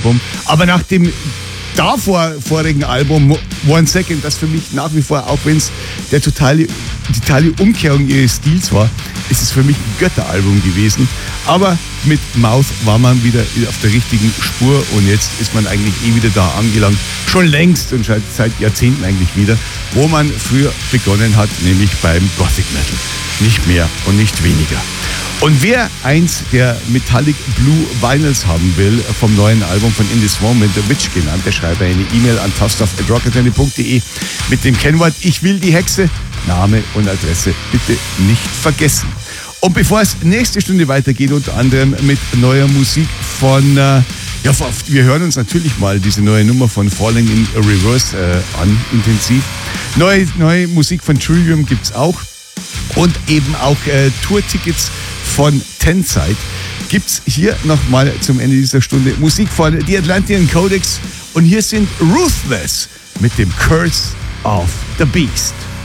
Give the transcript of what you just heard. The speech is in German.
Album. Aber nach dem vorigen Album, One Second, das für mich nach wie vor, auch wenn es die totale Umkehrung ihres Stils war, ist es für mich ein Götteralbum gewesen. Aber mit Mouth war man wieder auf der richtigen Spur und jetzt ist man eigentlich wieder da angelangt. Schon längst und seit Jahrzehnten eigentlich wieder, wo man früher begonnen hat, nämlich beim Gothic Metal. Nicht mehr und nicht weniger. Und wer eins der Metallic Blue Vinyls haben will, vom neuen Album von In This Moment, The Witch genannt, der schreibe eine E-Mail an tostoff@rockantenne.de mit dem Kennwort Ich will die Hexe, Name und Adresse bitte nicht vergessen. Und bevor es nächste Stunde weitergeht, unter anderem mit neuer Musik von, wir hören uns natürlich mal diese neue Nummer von Falling in Reverse an, intensiv. Neue Musik von Trivium gibt's auch. Und eben auch Tourtickets von Tenside gibt's hier nochmal zum Ende dieser Stunde. Musik von The Atlantean Codex und hier sind Ruthless mit dem Curse of the Beast.